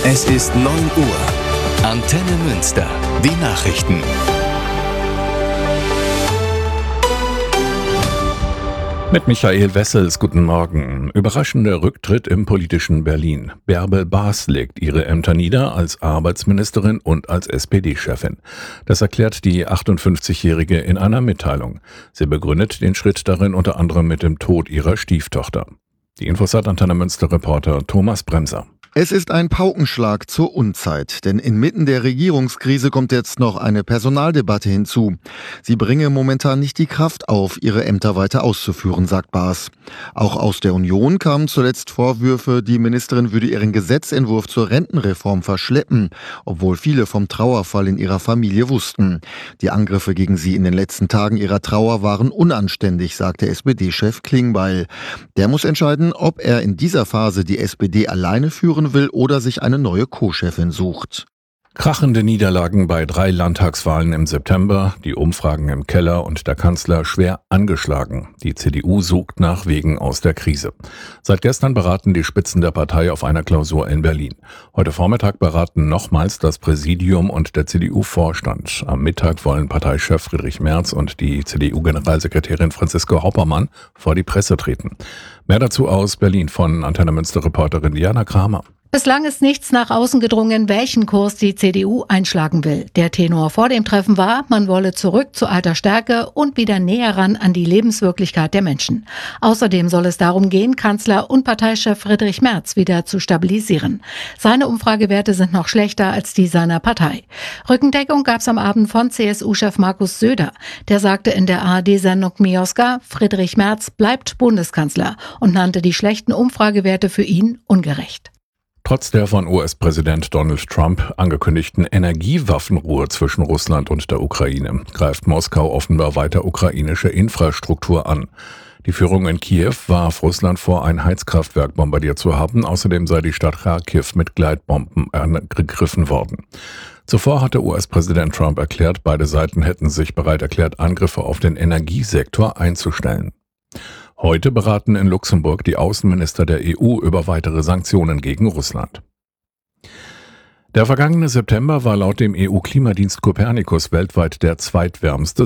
Es ist 9 Uhr. Antenne Münster. Die Nachrichten. Mit Michael Wessels, guten Morgen. Überraschender Rücktritt im politischen Berlin. Bärbel Baas legt ihre Ämter nieder als Arbeitsministerin und als SPD-Chefin. Das erklärt die 58-Jährige in einer Mitteilung. Sie begründet den Schritt darin unter anderem mit dem Tod ihrer Stieftochter. Die Infos hat Antenne Münster-Reporter Thomas Bremser. Es ist ein Paukenschlag zur Unzeit, denn inmitten der Regierungskrise kommt jetzt noch eine Personaldebatte hinzu. Sie bringe momentan nicht die Kraft auf, ihre Ämter weiter auszuführen, sagt Baas. Auch aus der Union kamen zuletzt Vorwürfe, die Ministerin würde ihren Gesetzentwurf zur Rentenreform verschleppen, obwohl viele vom Trauerfall in ihrer Familie wussten. Die Angriffe gegen sie in den letzten Tagen ihrer Trauer waren unanständig, sagte SPD-Chef Klingbeil. Der muss entscheiden, ob er in dieser Phase die SPD alleine führen will oder sich eine neue Co-Chefin sucht. Krachende Niederlagen bei 3 Landtagswahlen im September, die Umfragen im Keller und der Kanzler schwer angeschlagen. Die CDU sucht nach Wegen aus der Krise. Seit gestern beraten die Spitzen der Partei auf einer Klausur in Berlin. Heute Vormittag beraten nochmals das Präsidium und der CDU-Vorstand. Am Mittag wollen Parteichef Friedrich Merz und die CDU-Generalsekretärin Franziska Hoppermann vor die Presse treten. Mehr dazu aus Berlin von Antenne Münster-Reporterin Diana Kramer. Bislang ist nichts nach außen gedrungen, welchen Kurs die CDU einschlagen will. Der Tenor vor dem Treffen war, man wolle zurück zu alter Stärke und wieder näher ran an die Lebenswirklichkeit der Menschen. Außerdem soll es darum gehen, Kanzler und Parteichef Friedrich Merz wieder zu stabilisieren. Seine Umfragewerte sind noch schlechter als die seiner Partei. Rückendeckung gab es am Abend von CSU-Chef Markus Söder. Der sagte in der ARD-Sendung Mioska, Friedrich Merz bleibt Bundeskanzler und nannte die schlechten Umfragewerte für ihn ungerecht. Trotz der von US-Präsident Donald Trump angekündigten Energiewaffenruhe zwischen Russland und der Ukraine greift Moskau offenbar weiter ukrainische Infrastruktur an. Die Führung in Kiew warf Russland vor, ein Heizkraftwerk bombardiert zu haben. Außerdem sei die Stadt Kharkiv mit Gleitbomben angegriffen worden. Zuvor hatte US-Präsident Trump erklärt, beide Seiten hätten sich bereit erklärt, Angriffe auf den Energiesektor einzustellen. Heute beraten in Luxemburg die Außenminister der EU über weitere Sanktionen gegen Russland. Der vergangene September war laut dem EU-Klimadienst Copernicus weltweit der zweitwärmste